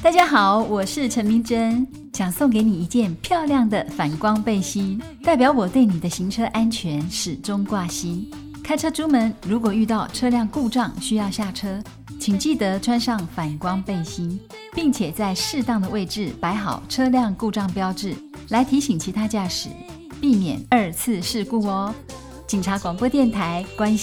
大家好，我是陈明真，想送给你一件漂亮的反光背心，代表我对你的行车安全始终挂心。开车出门，如果遇到车辆故障需要下车，请记得穿上反光背心，并且在适当的位置摆好车辆故障标志，来提醒其他驾驶，避免二次事故哦。警察广播电台关心